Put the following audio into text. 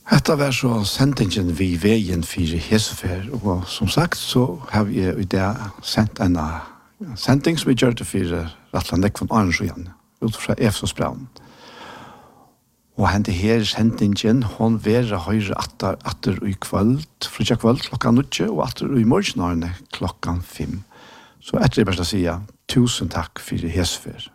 Detta var så sendingen vi veien for Hesefer, og som sagt så har vi i det sendt en sending som vi gjør det for Rattlandek von Arnsjøen, ut fra Efsosbraun. Og henne her sendingen, hun være høyre atter i kveld, frutja kveld klokkan 9, og atter i morgenarne klokkan 5. Så etter det bare å si, tusen takk for Hesefer.